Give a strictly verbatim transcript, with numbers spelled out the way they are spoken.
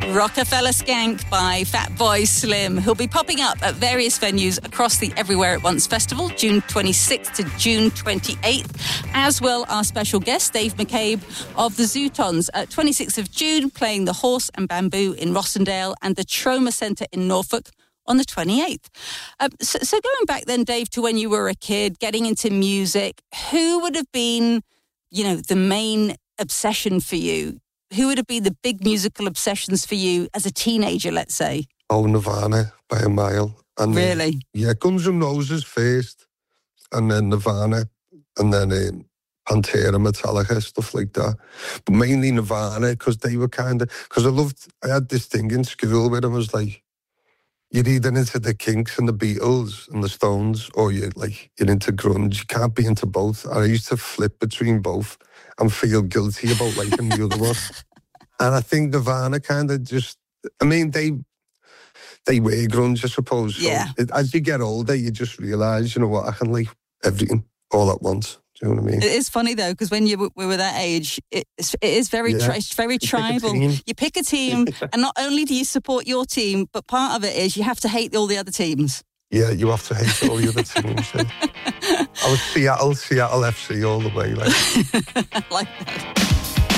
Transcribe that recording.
Rockefeller Skank by Fatboy Slim, who'll be popping up at various venues across the Everywhere at Once Festival, June twenty-sixth to June twenty-eighth, as will our special guest, Dave McCabe of the Zootons, at twenty-sixth of June, playing the Horse and Bamboo in Rossendale and the Trauma Centre in Norfolk on the twenty-eighth. Um, so, so going back then, Dave, to when you were a kid, getting into music, who would have been, you know, the main obsession for you? Who would have been the big musical obsessions for you as a teenager, let's say? Oh, Nirvana, by a mile. And really? Then, yeah, Guns N' Roses first, and then Nirvana, and then um, Pantera, Metallica, stuff like that. But mainly Nirvana, because they were kind of... Because I loved... I had this thing in school where I was like, you're either into the Kinks and the Beatles and the Stones, or you're like, you're into grunge. You can't be into both. And I used to flip between both and feel guilty about liking the other one. And I think Nirvana kind of just, I mean, they they were grunge, I suppose. So yeah. It, as you get older, you just realise, you know what, I can like everything all at once. Do you know what I mean? It is funny, though, because when you we were that age, it, it is very yeah. tri- it's very you tribal. Pick you pick a team, and not only do you support your team, but part of it is you have to hate all the other teams. Yeah, you have to hate all the other teams. Yeah. I was Seattle, Seattle F C all the way. Like, like that.